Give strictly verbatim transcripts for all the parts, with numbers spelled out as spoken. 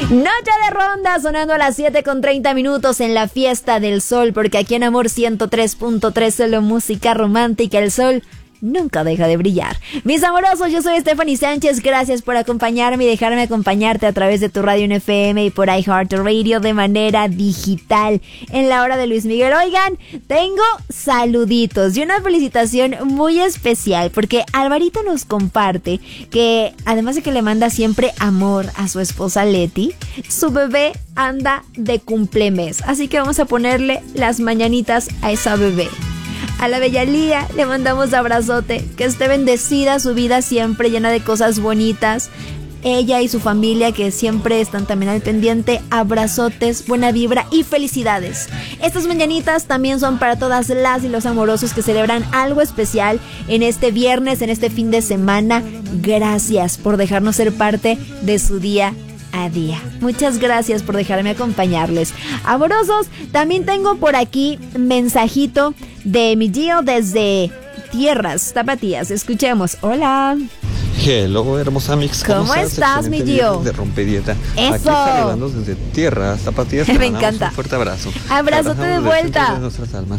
Noche de ronda sonando a las siete con treinta minutos en la fiesta del sol, porque aquí en Amor ciento tres punto tres solo música romántica, el sol nunca deja de brillar. Mis amorosos, yo soy Stephanie Sánchez, gracias por acompañarme y dejarme acompañarte a través de tu radio en F M y por iHeartRadio de manera digital en la hora de Luis Miguel. Oigan, tengo saluditos y una felicitación muy especial porque Alvarito nos comparte que además de que le manda siempre amor a su esposa Leti, su bebé anda de cumplemes, así que vamos a ponerle las mañanitas a esa bebé. A la bella Lía le mandamos abrazote, que esté bendecida su vida siempre llena de cosas bonitas. Ella y su familia que siempre están también al pendiente, abrazotes, buena vibra y felicidades. Estas mañanitas también son para todas las y los amorosos que celebran algo especial en este viernes, en este fin de semana. Gracias por dejarnos ser parte de su día a día. Muchas gracias por dejarme acompañarles. Amorosos, también tengo por aquí mensajito de mi Gio desde Tierras Tapatías. Escuchemos. Hola. Hello, hermosa mix. ¿Cómo, ¿Cómo estás, mi Gio? De Rompedieta. Eso. Aquí saludando desde Tierras Tapatías. Me encanta. Un fuerte abrazo. Abrazote de vuelta. De nuestras almas.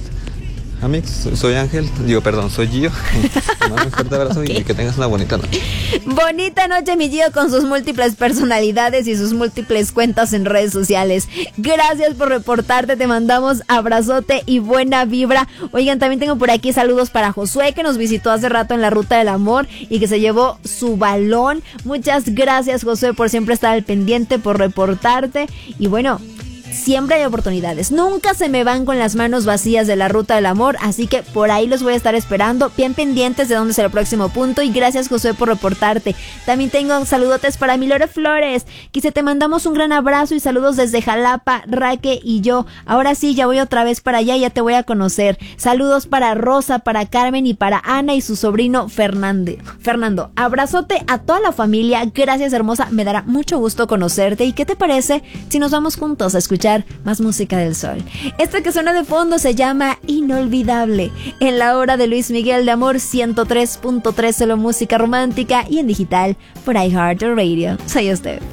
Amix, soy Ángel, digo, perdón, soy Gio. Te mando un fuerte abrazo okay. Y que tengas una bonita noche. Bonita noche, mi Gio, con sus múltiples personalidades y sus múltiples cuentas en redes sociales. Gracias por reportarte, te mandamos abrazote y buena vibra. Oigan, también tengo por aquí saludos para Josué, que nos visitó hace rato en la Ruta del Amor y que se llevó su balón. Muchas gracias, Josué, por siempre estar al pendiente, por reportarte. Y bueno, siempre hay oportunidades, nunca se me van con las manos vacías de la Ruta del Amor, así que por ahí los voy a estar esperando, bien pendientes de dónde será el próximo punto. Y gracias, Josué, por reportarte. También tengo saludotes para mi Lore Flores, que te mandamos un gran abrazo y saludos desde Jalapa, Raque y yo. Ahora sí, ya voy otra vez para allá, ya te voy a conocer. Saludos para Rosa, para Carmen y para Ana y su sobrino Fernando. Fernando, abrazote a toda la familia, gracias, hermosa, me dará mucho gusto conocerte. ¿Y qué te parece si nos vamos juntos a escuchar más música del sol? Esta que suena de fondo se llama Inolvidable, en la hora de Luis Miguel de Amor ciento tres punto tres, solo música romántica y en digital por iHeartRadio. Soy Steph.